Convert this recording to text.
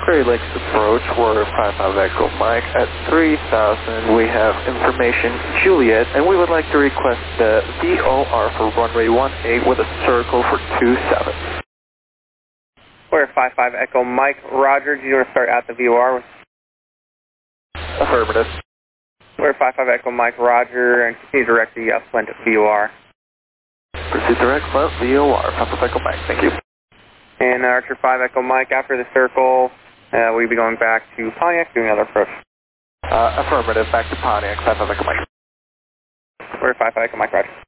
Prairie Lakes approach, we're 55 Echo Mike at 3000. We have information Juliet, and we would like to request the VOR for runway 18 with a circle for 27. We're 55 Echo Mike, Roger. Do you want to start at the VOR? Affirmative. We're 55 Echo Mike, Roger, and continue direct the Splendid VOR. Proceed direct, VOR, 55 Echo Mike, thank you. And Archer 5 Echo Mike, after the circle, we'll be going back to Pontiac, doing another approach. Affirmative, back to Pontiac, 55 Echo Mike. We're 55 Echo Mike, Roger.